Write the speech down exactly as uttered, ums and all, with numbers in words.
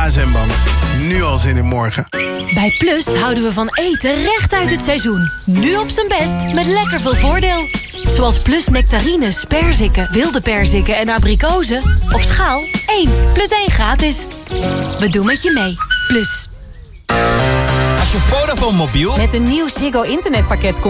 A S M-ban. Nu al zin in morgen. Bij Plus houden we van eten recht uit het seizoen. Nu op zijn best met lekker veel voordeel. Zoals Plus nectarines, perziken, wilde perziken en abrikozen. Op schaal één plus één gratis. We doen met je mee. Plus. Als je Vodafone mobiel met een nieuw Ziggo internetpakket komt